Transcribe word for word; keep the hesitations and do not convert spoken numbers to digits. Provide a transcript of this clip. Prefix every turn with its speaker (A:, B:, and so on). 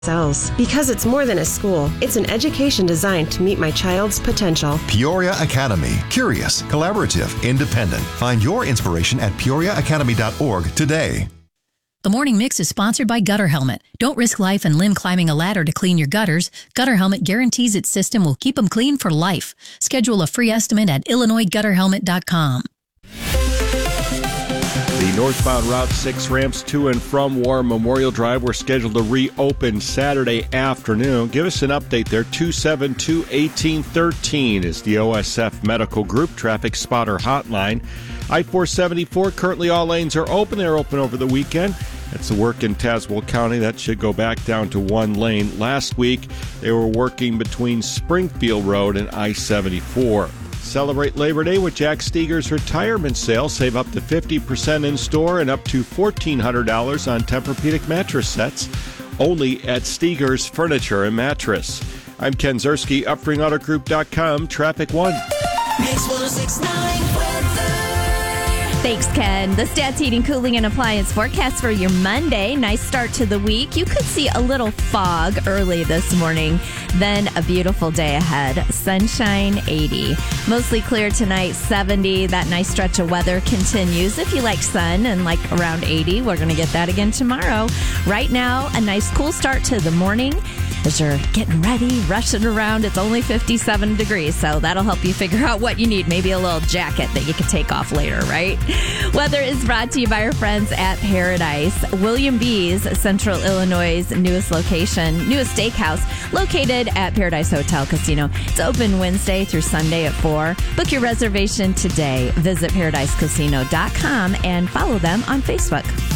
A: Cells. Because it's more than a school, it's an education designed to meet my child's potential.
B: Peoria Academy. Curious, collaborative, independent. Find your inspiration at peoria academy dot org today.
C: The Morning Mix is sponsored by Gutter Helmet. Don't risk life and limb climbing a ladder to clean your gutters. Gutter Helmet guarantees its system will keep them clean for life. Schedule a free estimate at illinois gutter helmet dot com.
D: The northbound Route six ramps to and from War Memorial Drive were scheduled to reopen Saturday afternoon. Give us an update there. two seven two, one eight one three is the O S F Medical Group Traffic Spotter Hotline. I four seventy-four, currently all lanes are open. They're open over the weekend. That's the work in Tazewell County. That should go back down to one lane. Last week, they were working between Springfield Road and I seventy-four. Celebrate Labor Day with Jack Steger's retirement sale. Save up to fifty percent in store and up to fourteen hundred dollars on Tempur-Pedic mattress sets. Only at Steger's Furniture and Mattress. I'm Ken Zerski, upring auto group dot com, Traffic One.
E: Mix one oh six point nine weather.
F: Thanks, Ken. The Stats Heating, Cooling, and Appliance forecast for your Monday. Nice start to the week. You could see a little fog early this morning. Then a beautiful day ahead. Sunshine, eighty. Mostly clear tonight, seventy. That nice stretch of weather continues. If you like sun and like around eighty, we're going to get that again tomorrow. Right now, a nice cool start to the morning. As you're getting ready, rushing around, it's only fifty-seven degrees, so that'll help you figure out what you need. Maybe a little jacket that you can take off later, right? Weather is brought to you by our friends at Paradise. William B's, Central Illinois' newest location, newest steakhouse, located at Paradise Hotel Casino. It's open Wednesday through Sunday at four. Book your reservation today. Visit paradise casino dot com and follow them on Facebook.